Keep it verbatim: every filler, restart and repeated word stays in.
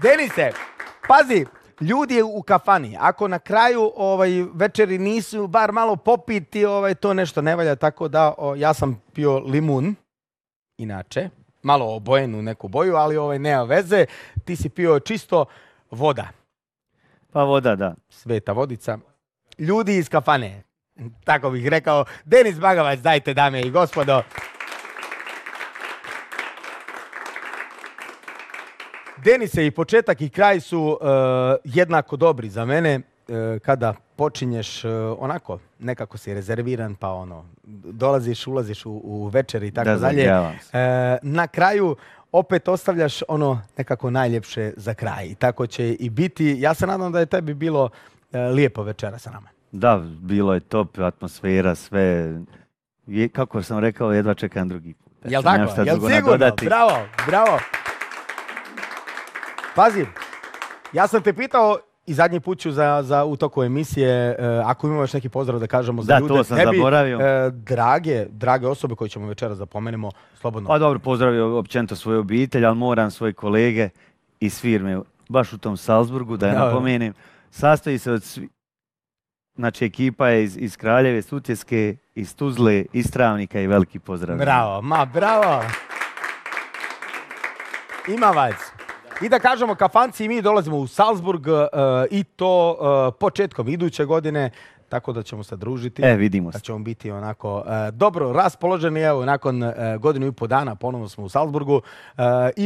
Denise, pazi, ljudi u kafani, ako na kraju ovaj, večeri nisu bar malo popiti, ovaj, to nešto ne valja, tako da o, ja sam pio limun, inače, malo obojen u neku boju, ali ovaj, nema veze, ti si pio čisto voda. Pa voda, da. Sveta vodica. Ljudi iz kafane, tako bih rekao. Denis Bagavac, dajte dame i gospodo. Denise, i početak i kraj su uh, jednako dobri za mene uh, kada počinješ uh, onako, nekako si rezerviran, pa ono, dolaziš, ulaziš u, u večer i tako da, dalje. Uh, na kraju opet ostavljaš ono nekako najljepše za kraj. I tako će i biti. Ja se nadam da je tebi bilo uh, lijepo večera sa nama. Da, bilo je top, atmosfera, sve. Je, kako sam rekao, jedva čekam drugi put. Jel tako? Jel sigurno? Bravo, bravo. Pazi, ja sam te pitao i zadnji put ću za, za u toku emisije, uh, ako imamo još neki pozdrav da kažemo za da, ljude. Da, to sam tebi, zaboravio. Uh, drage, drage osobe koje ćemo večeras da pomenemo, slobodno. Pa dobro, pozdravio općenito svoju obitelj, ali moram svoje kolege iz firme, baš u tom Salzburgu, da je napomenem. Sastoji se od svi... Znači, ekipa je iz, iz Kraljeve, Sutjeske, iz Tuzle, iz Travnika i veliki pozdrav. Bravo, ma bravo! Ima vajc. I da kažemo, kafanci i mi dolazimo u Salzburg uh, i to uh, početkom iduće godine, tako da ćemo se družiti. E, vidimo se. Da ćemo biti onako uh, dobro raspoloženi. Evo, nakon uh, godinu i po dana ponovno smo u Salzburgu. Uh, i